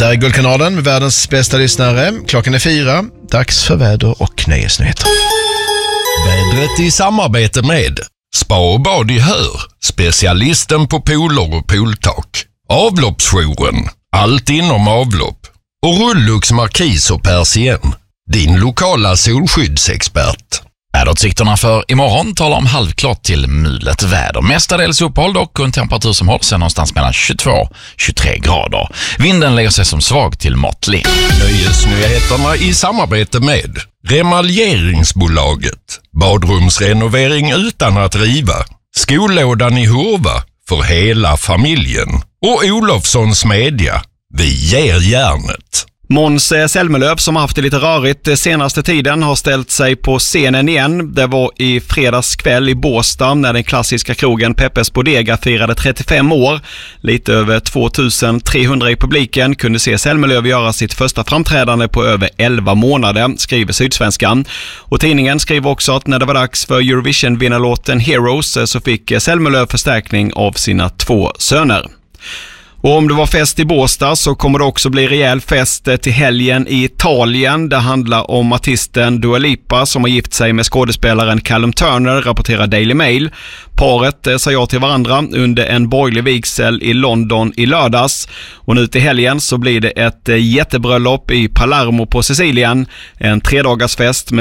Där är Guldkanalen med världens bästa lyssnare. Klockan är 4. Dags för väder och nöjesnyheter. Vädret i samarbete med Spa och bad i Hör, specialisten på pooler och pooltak. Avloppsjouren, allt inom avlopp. Och Rullux Markis och Persien, din lokala solskyddsexpert. Väderutsikterna för imorgon talar om halvklart till mulet väder. Mestadels uppehåll dock och en temperatur som håller sig någonstans mellan 22-23 grader. Vinden lägger sig som svag till måttlig. Nöjesnyheterna i samarbete med Remaljeringsbolaget. Badrumsrenovering utan att riva. Skollådan i Hurva för hela familjen. Och Olofssons Media. Vi ger järnet. Måns Zelmerlöw, som har haft det lite rörigt senaste tiden, har ställt sig på scenen igen. Det var i fredags kväll i Båstad när den klassiska krogen Peppes Bodega firade 35 år. Lite över 2300 i publiken kunde se Zelmerlöw göra sitt första framträdande på över 11 månader, skriver Sydsvenskan. Och tidningen skriver också att när det var dags för Eurovision-vinnarlåten Heroes så fick Zelmerlöw förstärkning av sina 2 söner. Och om det var fest i Båstad så kommer det också bli rejäl fest till helgen i Italien. Det handlar om artisten Dua Lipa som har gift sig med skådespelaren Callum Turner, rapporterar Daily Mail. Paret sa ja till varandra under en borgerlig vigsel i London i lördags. Och nu till helgen så blir det ett jättebröllop i Palermo på Sicilien. En 3-dagarsfest med